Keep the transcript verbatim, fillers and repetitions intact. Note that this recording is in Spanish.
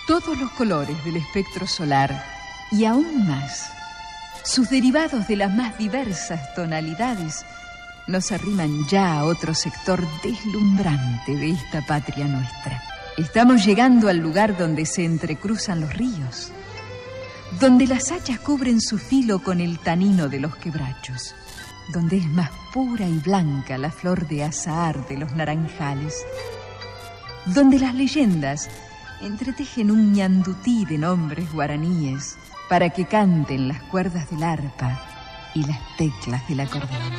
Todos los colores del espectro solar y aún más, sus derivados de las más diversas tonalidades, nos arriman ya a otro sector deslumbrante de esta patria nuestra. Estamos llegando al lugar donde se entrecruzan los ríos, donde las hachas cubren su filo con el tanino de los quebrachos, donde es más pura y blanca la flor de azahar de los naranjales, donde las leyendas entretejen un ñandutí de nombres guaraníes para que canten las cuerdas del arpa y las teclas del acordeón.